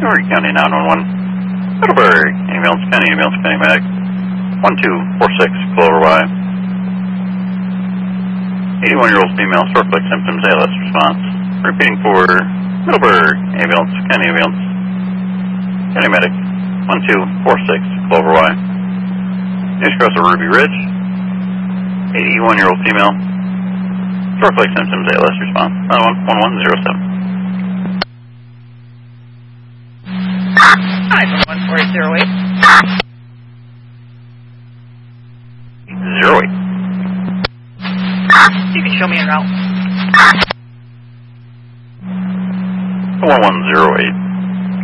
Newry County 911. Middleburg, ambulance, County Medic. 1246, Clover Y. 81-year-old female, stroke-like symptoms, ALS response. Repeating for Middleburg, ambulance, County Medic. 1246, Clover Y. News Cross of Ruby Ridge. 81-year-old female, stroke-like symptoms, ALS response. 1107. 51408. 08. You can show me en route. 1108.